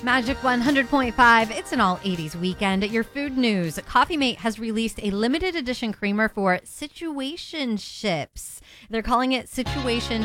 Magic 100.5. It's an all 80s weekend. Your food news. Coffee Mate has released a limited edition creamer for situationships. They're calling it Situation